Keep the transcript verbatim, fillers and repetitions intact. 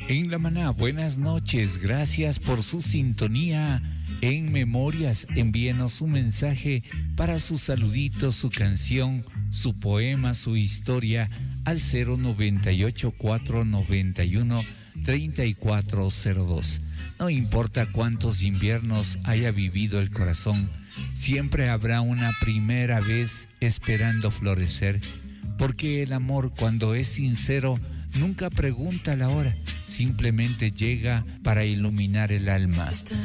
En la maná, buenas noches, gracias por su sintonía. En Memorias, envíenos su mensaje para su saludito, su canción, su poema, su historia al cero noventa y ocho, cuatro noventa y uno, treinta y cuatro cero dos. No importa cuántos inviernos haya vivido el corazón, siempre habrá una primera vez esperando florecer, porque el amor, cuando es sincero, nunca pregunta la hora, simplemente llega para iluminar el alma.